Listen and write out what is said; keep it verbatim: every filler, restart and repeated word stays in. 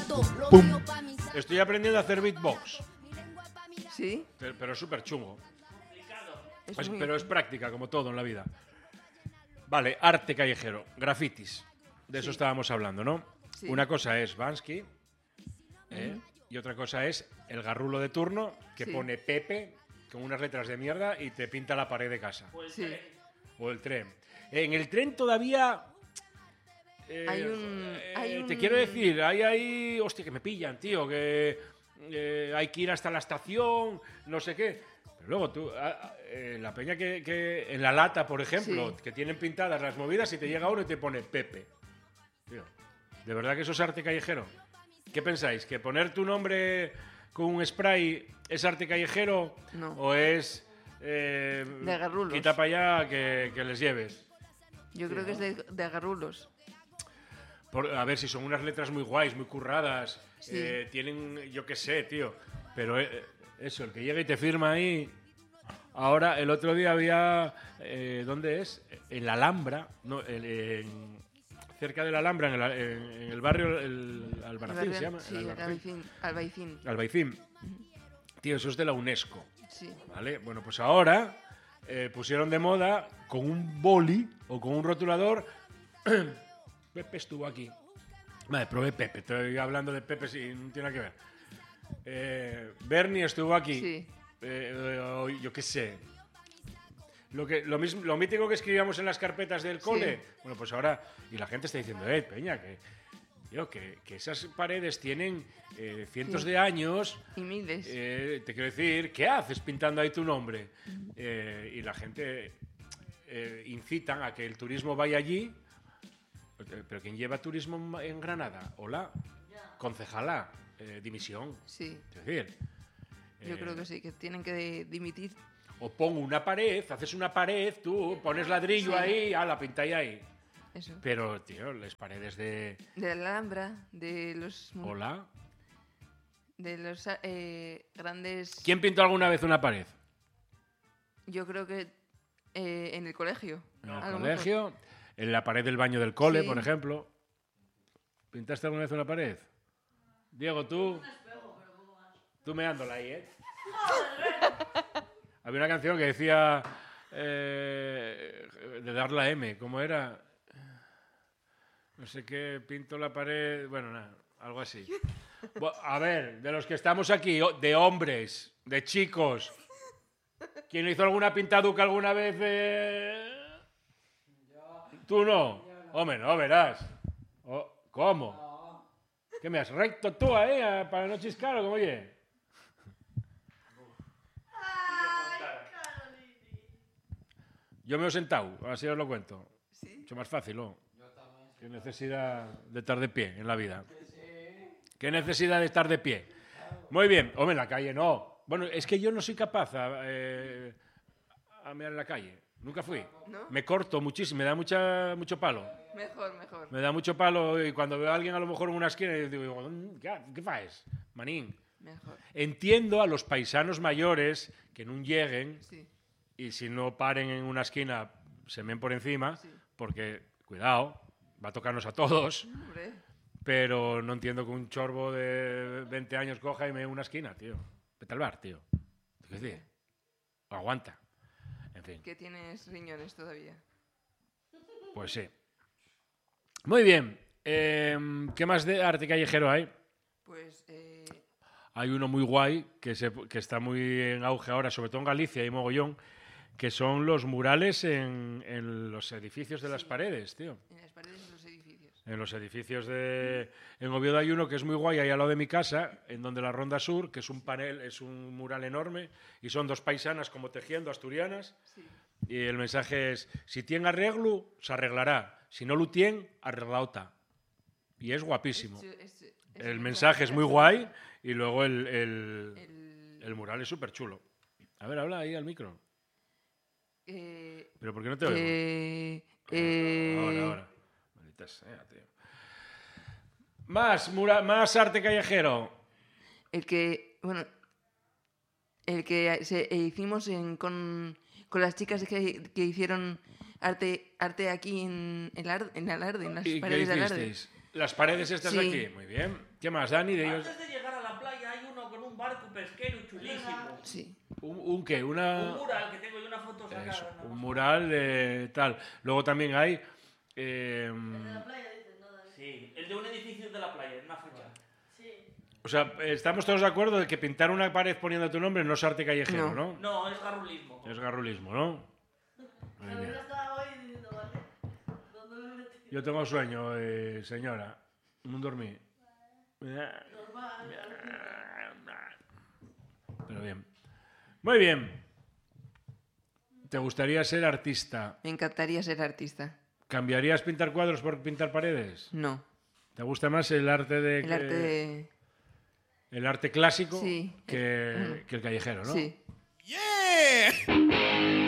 Pum. Estoy aprendiendo a hacer beatbox. ¿Sí? Pero es súper chungo. Es Es- muy- pero es práctica, como todo en la vida. Vale, arte callejero, grafitis. De eso Sí. estábamos hablando, ¿no? Sí. Una cosa es Bansky, ¿eh? Y otra cosa es el garrulo de turno que Sí. pone Pepe con unas letras de mierda y te pinta la pared de casa. Sí. O el tren. En el tren todavía... eh, Hay un- eh, hay Te un- quiero decir, hay ahí... Hostia, que me pillan, tío, que eh, hay que ir hasta la estación, no sé qué. Pero luego tú, a- a- eh, la peña que, que... En la lata, por ejemplo, Sí. que tienen pintadas las movidas y te llega uno y te pone Pepe. Tío, ¿de verdad que eso es arte callejero? ¿Qué pensáis? ¿Que poner tu nombre con un spray es arte callejero? No. ¿O es... Eh, De garrulos. quita para allá que, que les lleves? Yo creo que es de, de agarrulos. Por- a ver, si son unas letras muy guays, muy curradas, Sí. eh, tienen, yo qué sé, tío. Pero eh, eso, el que llega y te firma ahí... Ahora, el otro día había... eh, ¿Dónde es? En la Alhambra, no, en- en- cerca de la Alhambra, en el, en- en el barrio el Albarracín, ¿se llama? Sí, El Albarracín. Albaicín. Albaicín. Albaicín. Tío, eso es de la UNESCO. Sí. ¿Vale? Bueno, pues ahora eh, pusieron de moda con un boli o con un rotulador. Pepe estuvo aquí. Vale, probé Pepe. Estoy hablando de Pepe, sí, no tiene nada que ver. Eh, Bernie estuvo aquí. Sí. Eh, o yo qué sé. Lo, que, lo, mismo, lo mítico que escribíamos en las carpetas del cole. Sí. Bueno, pues ahora. Y la gente está diciendo, eh, Peña, que, tío, que, que esas paredes tienen eh, cientos Sí. de años. Y miles. Eh, te quiero decir, ¿qué haces pintando ahí tu nombre? Eh, y la gente eh, incitan a que el turismo vaya allí. Eh, Pero ¿quién lleva turismo en Granada? Hola, concejala, eh, dimisión. Sí. Es decir, Yo eh, creo que sí, que tienen que dimitir. o pon una pared, haces una pared, tú pones ladrillo Sí. ahí, ah, la pintáis ahí. Eso. Pero, tío, las paredes de... De la Alhambra, de los, Hola. de los eh, grandes... ¿Quién pintó alguna vez una pared? Yo creo que eh, en el colegio. En el a lo mejor. colegio, en la pared del baño del cole, Sí. por ejemplo. ¿Pintaste alguna vez una pared? Diego, tú. Tú meándola ahí, ¿eh? Había una canción que decía eh, de dar la M, ¿cómo era? No sé qué, pinto la pared. Bueno, nada, algo así. Bu- A ver, de los que estamos aquí, o- de hombres, de chicos. ¿Quién hizo alguna pintaduca alguna vez? eh? ¿Tú no? Hombre, no, verás. Oh, ¿Cómo? ¿Qué me has recto tú ahí eh, para no chiscar o cómo oye? Yo me he sentado, así os lo cuento. Sí. Mucho más fácil, ¿no? Qué necesidad de estar de pie en la vida. Qué necesidad de estar de pie. Muy bien. Hombre, en la calle no. Bueno, es que yo no soy capaz a, eh, a mear en la calle. Nunca fui. ¿No? Me corto muchísimo, me da mucha, mucho palo. Mejor, mejor. Me da mucho palo y cuando veo a alguien a lo mejor en una esquina y digo, ¿qué, qué faes, manín? Mejor. Entiendo a los paisanos mayores que no lleguen Sí. y si no paren en una esquina se ven por encima, Sí. porque, cuidado, va a tocarnos a todos, Hombre. pero no entiendo que un chorbo de veinte años coja y me dé una esquina, tío. Vete al bar, tío. ¿Qué decir? Aguanta. En fin, Que tienes riñones todavía. pues sí. Muy bien. Eh, ¿Qué más de arte callejero hay? Pues eh, Hay uno muy guay que, se, que está muy en auge ahora, sobre todo en Galicia y mogollón, que son los murales en, en los edificios de las Sí. paredes, tío. en las paredes de los edificios. En los edificios de... En Oviedo hay uno que es muy guay, ahí al lado de mi casa, en donde la Ronda Sur, que es un panel, es un mural enorme, y son dos paisanas como tejiendo, asturianas, Sí. y el mensaje es, si tiene arreglo, se arreglará. Si no lo tiene, arreglaota. Y es guapísimo. Es- es- es El un mensaje es muy guay, y luego el, el, El, el mural es súper chulo. A ver, habla ahí al micro. eh, ¿Pero por qué no te oigo? eh, eh, Ahora, ahora. Maldita sea, tío. Más, mura- más arte callejero. El que, bueno, el que se, e hicimos en- con, con las chicas que, que hicieron arte, arte aquí en, en, Ar- en Alarde, en las ¿Y qué paredes de Alarde. hicisteis? Las paredes estas de Sí. aquí, muy bien. ¿Qué más, Dani? De ellos? Antes de llegar a la playa hay uno con un barco pesquero chulísimo. Sí. ¿Un, un qué? Una... Un mural que tengo yo una foto sacada. Eso, nada un más. mural de tal. Luego también hay... eh, Sí, el de un edificio de la playa, en una fachada. o sea, estamos todos de acuerdo de que pintar una pared poniendo tu nombre no es arte callejero, ¿no? No. No, es garrulismo. Es garrulismo, ¿no? Muy bien. Yo tengo sueño, eh, señora. No dormí. Pero bien. Muy bien. ¿Te gustaría ser artista? Me encantaría ser artista. ¿Cambiarías pintar cuadros por pintar paredes? No. ¿Te gusta más el arte de El que- arte de... el arte clásico Sí. que, que el callejero, ¿no? Sí. Yeah!